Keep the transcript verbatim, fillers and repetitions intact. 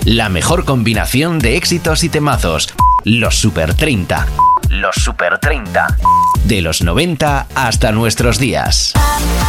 La mejor combinación de éxitos y temazos. Los Super treinta. Los Super treinta. De los noventa hasta nuestros días.